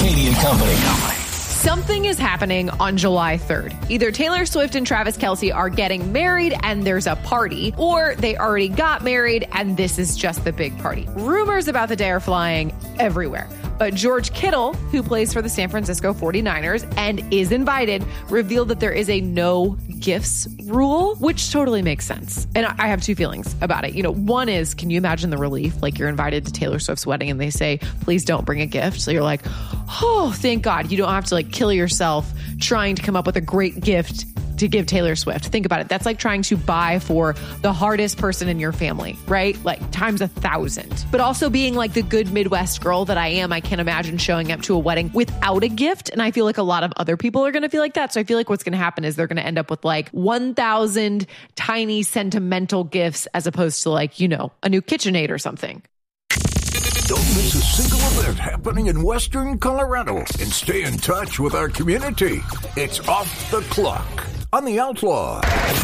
Katie and Company. Something is happening on July 3rd. Either Taylor Swift and Travis Kelce are getting married and there's a party, or they already got married and this is just the big party. Rumors about the day are flying everywhere. But George Kittle, who plays for the San Francisco 49ers and is invited, revealed that there is a no gifts rule, which totally makes sense. And I have two feelings about it. You know, one is, can you imagine the relief? Like, you're invited to Taylor Swift's wedding and they say, please don't bring a gift. So you're like, oh, thank God. You don't have to like kill yourself trying to come up with a great gift to give Taylor Swift. Think about it. That's like trying to buy for the hardest person in your family, right? Like times 1,000. But also being like the good Midwest girl that I am, I can't imagine showing up to a wedding without a gift. And I feel like a lot of other people are going to feel like that. So I feel like what's going to happen is they're going to end up with like 1,000 tiny sentimental gifts as opposed to like, you know, a new KitchenAid or something. Don't miss a single event happening in Western Colorado and stay in touch with our community. It's Off the Clock on The Outlaw.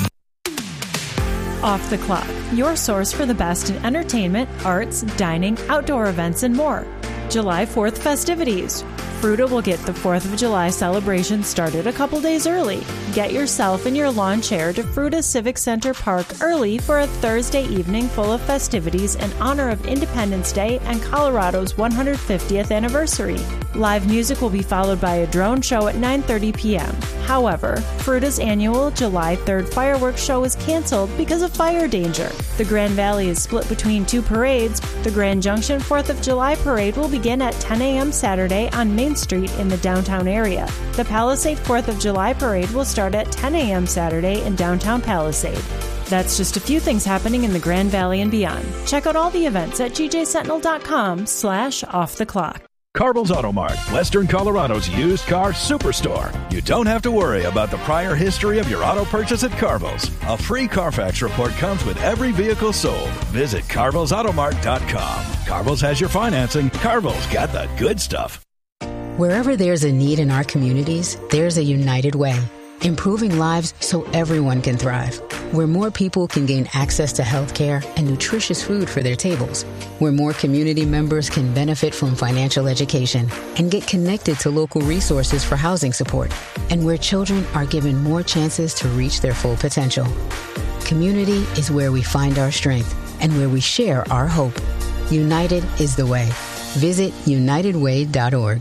Off the Clock, your source for the best in entertainment, arts, dining, outdoor events, and more. July 4th festivities. Fruta will get the 4th of July celebration started a couple days early. Get yourself and your lawn chair to Fruta Civic Center Park early for a Thursday evening full of festivities in honor of Independence Day and Colorado's 150th anniversary. Live music will be followed by a drone show at 9:30 p.m. However, Fruta's annual July 3rd fireworks show is canceled because of fire danger. The Grand Valley is split between two parades. The Grand Junction 4th of July parade will begin at 10 a.m. Saturday on Main Street in the downtown area. The Palisade 4th of July parade will start at 10 a.m. Saturday in downtown Palisade. That's just a few things happening in the Grand Valley and beyond. Check out all the events at gjsentinel.com/offtheclock. Carville's Auto Mart, Western Colorado's used car superstore. You don't have to worry about the prior history of your auto purchase at Carville's. A free Carfax report comes with every vehicle sold. Visit carvillesautomart.com. Carville's has your financing. Carville's got the good stuff. Wherever there's a need in our communities, there's a United Way. Improving lives so everyone can thrive. Where more people can gain access to health care and nutritious food for their tables. Where more community members can benefit from financial education and get connected to local resources for housing support. And where children are given more chances to reach their full potential. Community is where we find our strength and where we share our hope. United is the way. Visit unitedway.org.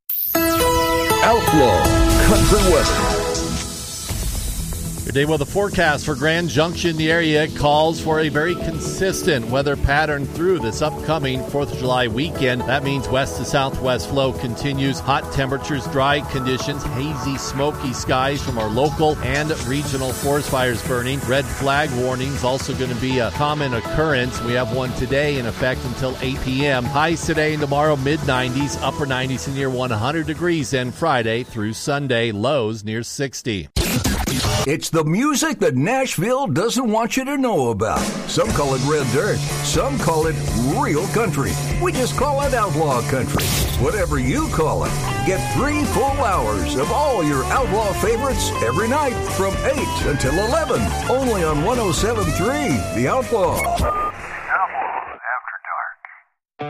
Outlaw Country Weather. Your day weather forecast for Grand Junction, the area calls for a very consistent weather pattern through this upcoming 4th of July weekend. That means west to southwest flow continues. Hot temperatures, dry conditions, hazy, smoky skies from our local and regional forest fires burning. Red flag warnings also going to be a common occurrence. We have one today in effect until 8 p.m. Highs today and tomorrow mid-90s, upper 90s and near 100 degrees, and Friday through Sunday lows near 60. It's the music that Nashville doesn't want you to know about. Some call it red dirt. Some call it real country. We just call it outlaw country. Whatever you call it. Get 3 full hours of all your outlaw favorites every night from 8 until 11. Only on 107.3 The Outlaw.